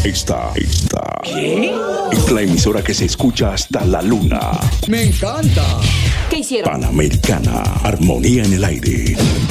Esta es la emisora que se escucha hasta la luna. ¡Me encanta! ¿Qué hicieron? Panamericana, armonía en el aire.